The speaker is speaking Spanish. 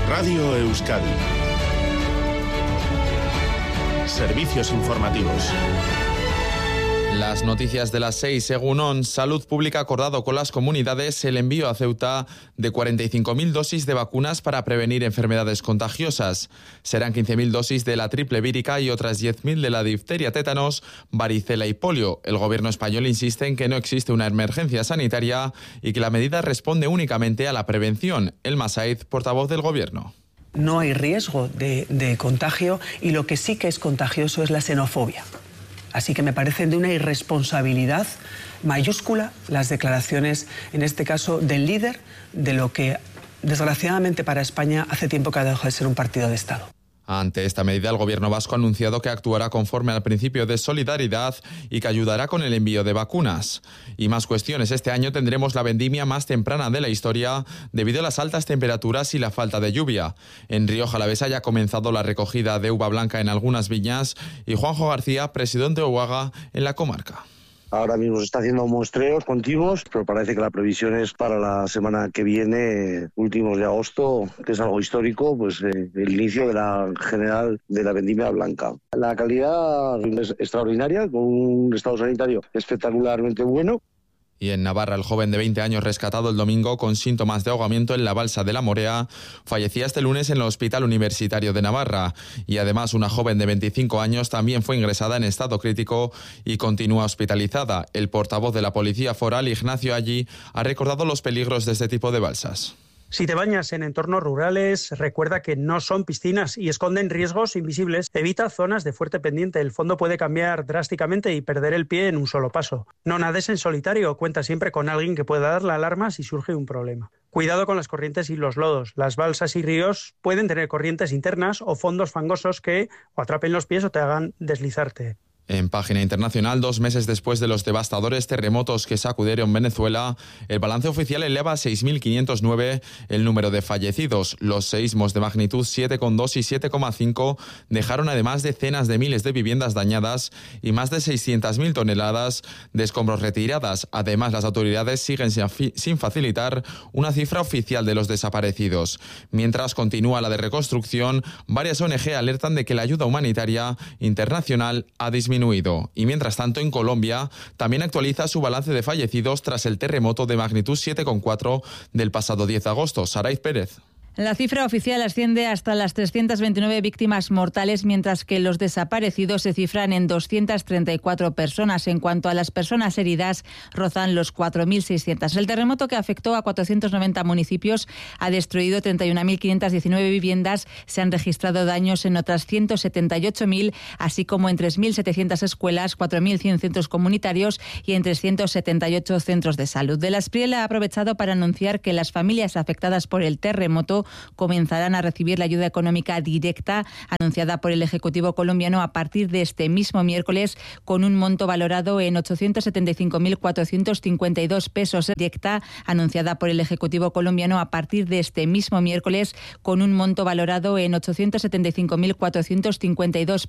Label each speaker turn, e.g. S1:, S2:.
S1: Radio Euskadi. Servicios informativos.
S2: Las noticias de las 6. Según Salud Pública ha acordado con las comunidades el envío a Ceuta de 45.000 dosis de vacunas para prevenir enfermedades contagiosas. Serán 15.000 dosis de la triple vírica y otras 10.000 de la difteria, tétanos, varicela y polio. El gobierno español insiste en que no existe una emergencia sanitaria y que la medida responde únicamente a la prevención. Elma Said, portavoz del gobierno.
S3: No hay riesgo de contagio y lo que sí que es contagioso es la xenofobia. Así que me parecen de una irresponsabilidad mayúscula las declaraciones, en este caso, del líder de lo que, desgraciadamente para España, hace tiempo que ha dejado de ser un partido de Estado.
S2: Ante esta medida, el gobierno vasco ha anunciado que actuará conforme al principio de solidaridad y que ayudará con el envío de vacunas. Y más cuestiones. Este año tendremos la vendimia más temprana de la historia debido a las altas temperaturas y la falta de lluvia. En Rioja Alavesa ya ha comenzado la recogida de uva blanca en algunas viñas y Juanjo García, presidente de Uaga en la comarca.
S4: Ahora mismo se está haciendo muestreos continuos, pero parece que la previsión es para la semana que viene, últimos de agosto, que es algo histórico, pues el inicio de la general de la vendimia blanca. La calidad es extraordinaria, con un estado sanitario espectacularmente bueno.
S2: Y en Navarra, el joven de 20 años rescatado el domingo con síntomas de ahogamiento en la balsa de la Morea fallecía este lunes en el Hospital Universitario de Navarra. Y además una joven de 25 años también fue ingresada en estado crítico y continúa hospitalizada. El portavoz de la Policía Foral, Ignacio Allí, ha recordado los peligros de este tipo de balsas.
S5: Si te bañas en entornos rurales, recuerda que no son piscinas y esconden riesgos invisibles. Evita zonas de fuerte pendiente. El fondo puede cambiar drásticamente y perder el pie en un solo paso. No nades en solitario. Cuenta siempre con alguien que pueda dar la alarma si surge un problema. Cuidado con las corrientes y los lodos. Las balsas y ríos pueden tener corrientes internas o fondos fangosos que o atrapen los pies o te hagan deslizarte.
S2: En página internacional, 2 meses después de los devastadores terremotos que sacudieron Venezuela, el balance oficial eleva a 6.509 el número de fallecidos. Los seísmos de magnitud 7,2 y 7,5 dejaron además decenas de miles de viviendas dañadas y más de 600.000 toneladas de escombros retiradas. Además, las autoridades siguen sin facilitar una cifra oficial de los desaparecidos. Mientras continúa la de reconstrucción, varias ONG alertan de que la ayuda humanitaria internacional ha disminuido. Y mientras tanto, en Colombia también actualiza su balance de fallecidos tras el terremoto de magnitud 7,4 del pasado 10 de agosto. Saraiz Pérez.
S6: La cifra oficial asciende hasta las 329 víctimas mortales, mientras que los desaparecidos se cifran en 234 personas. En cuanto a las personas heridas, rozan los 4.600. El terremoto, que afectó a 490 municipios, ha destruido 31.519 viviendas. Se han registrado daños en otras 178.000, así como en 3.700 escuelas, 4.100 centros comunitarios y en 378 centros de salud. De la Espriel ha aprovechado para anunciar que las familias afectadas por el terremoto comenzarán a recibir la ayuda económica directa anunciada por el Ejecutivo colombiano a partir de este mismo miércoles, con un monto valorado en 875.452 pesos. Directa anunciada por el Ejecutivo colombiano a partir de este mismo miércoles, con un monto valorado en 875.452